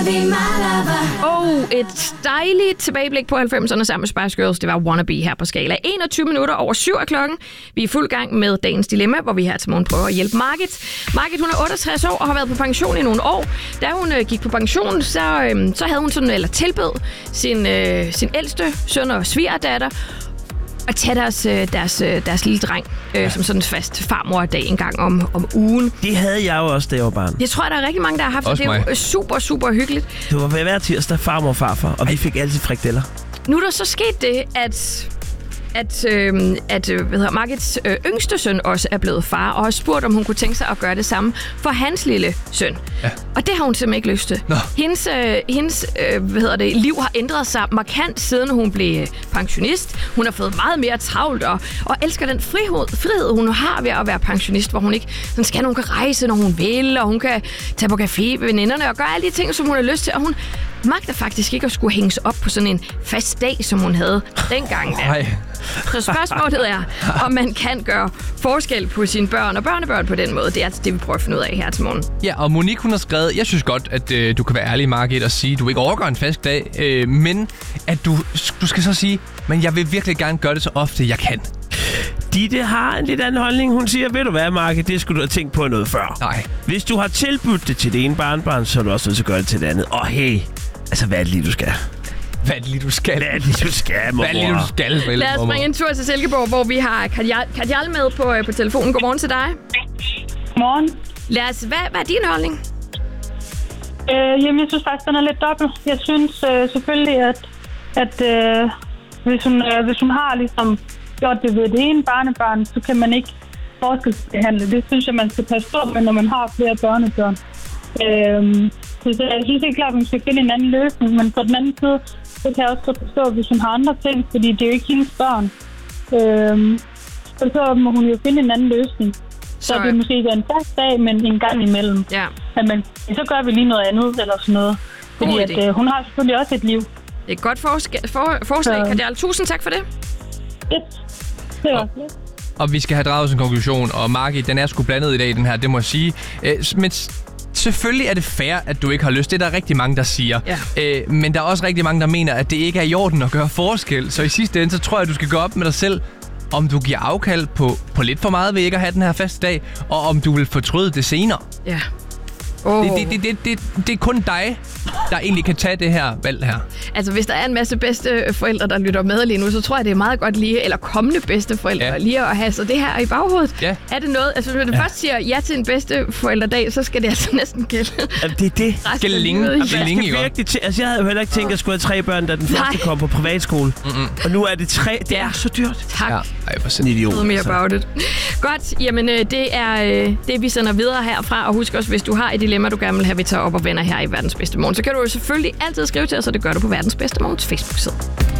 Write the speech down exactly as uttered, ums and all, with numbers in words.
Og et dejligt tilbageblik på halvfemserne sammen med Spice Girls. Det var Wannabe her på Skala. enogtyve minutter over syv af klokken. Vi er i fuld gang med dagens dilemma, hvor vi her til morgen prøver at hjælpe Margit. Margit, hun er otteogtres år og har været på pension i nogle år. Da hun øh, gik på pension, så, øh, så havde hun sådan, eller tilbød sin, øh, sin ældste søn og svigerdatter at tage deres, deres, deres lille dreng øh, ja. som sådan en fast farmor-dag en gang om, om ugen. Det havde jeg jo også, da jeg var barn. Jeg tror, der er rigtig mange, der har haft det. Det er jo super, super hyggeligt. Det var hver tirsdag farmor og farfar, og vi fik altid frikadeller. Nu er der så sket det, at... at, øh, at hvad hedder, Margits øh, yngste søn også er blevet far, og har spurgt, om hun kunne tænke sig at gøre det samme for hans lille søn. Ja. Og det har hun simpelthen ikke lyst til. Nå. Hendes, øh, hendes øh, hvad hedder det, liv har ændret sig markant, siden hun blev pensionist. Hun har fået meget mere travlt, og, og elsker den frihed, frihed, hun har ved at være pensionist, hvor hun ikke sådan skal, hun kan rejse, når hun vil, og hun kan tage på café med veninderne og gøre alle de ting, som hun har lyst til, og hun magter faktisk ikke at skulle hænges op på sådan en fast dag, som hun havde dengang. Der. Så spørgsmålet er, om man kan gøre forskel på sine børn og børnebørn på den måde. Det er altså det, vi prøver at finde ud af her til morgen. Ja, og Monique, hun har skrevet, jeg synes godt, at øh, du kan være ærlig, Margit, og sige, at du ikke overgår en fast dag, øh, men at du, du skal så sige, men jeg vil virkelig gerne gøre det så ofte, jeg kan. Ditte har en lidt anden holdning. Hun siger, ved du hvad, Margit, det skulle du have tænkt på noget før. Nej. Hvis du har tilbudt det til det ene barnbarn, så er du også nødt til at gøre det til det andet. Og hey, altså hvad er det lige, du skal? Hvad er det lige, du skal? Hvad er det lige, du skal, mormor? Hvad er det lige, du skal? Vel, Lad os springe en tur til Silkeborg, hvor vi har Kardial med på, på telefonen. Godmorgen til dig. Godmorgen. Lad os, hvad, hvad er din holdning? Øh, jamen, jeg synes faktisk, den er lidt dobbelt. Jeg synes øh, selvfølgelig, at, at øh, hvis, hun, øh, hvis hun har ligesom gjort det ved det ene barnebarn, så kan man ikke forskelsbehandle. Det synes jeg, man skal passe på med, når man har flere børnebørn. Øh, så jeg synes ikke klart, at man skal finde en anden løsning, men på den anden side, så kan jeg også forstå, hvis hun har andre ting, fordi det er jo ikke hendes børn. Øh, så, så må hun jo finde en anden løsning. Så, så det er måske ikke en fast dag, men en gang imellem. Ja. Men så gør vi lige noget andet eller sådan noget. Fordi at, øh, hun har selvfølgelig også et liv. Det er et godt forslag, for, forslag Kardial. Tusind tak for det. Yes. Det var det. Og vi skal have draget en konklusion, og Margit, den er sgu blandet i dag, den her, det må jeg sige. Øh, men selvfølgelig er det fair, at du ikke har lyst. Det er der rigtig mange, der siger. Ja. Øh, men der er også rigtig mange, der mener, at det ikke er i orden at gøre forskel. Så i sidste ende, så tror jeg, at du skal gå op med dig selv, om du giver afkald på, på lidt for meget ved ikke at have den her faste dag, og om du vil fortryde det senere. Ja. Oh. Det, det, det, det, det, det er kun dig, der egentlig kan tage det her valg her. Altså, hvis der er en masse bedste forældre, der lytter med lige nu, så tror jeg, det er meget godt lige, eller kommende bedste forældre, ja. lige at have så det her i baghovedet. Ja. Er det noget, altså hvis du ja. først siger ja til en bedste forældredag, så skal det altså næsten gælde. Jamen, det er det. Skal længe. Det er længe, virkelig t- altså, jeg havde jo heller ikke tænkt, at jeg skulle have tre børn, da den første Nej. kom på privatskole. Mm-mm. Og nu er det tre. Det er så dyrt. Tak. Ja. Ej, for sådan en idiot. Mere about it. Godt, jamen det er det, vi sender videre herfra. Og husk også, hvis du har et dilemma, du gerne vil have, vi tager op og vender her i Verdens Bedste Morgen, så kan du jo selvfølgelig altid skrive til os, og det gør du på Verdens Bedste Morgens Facebook-side.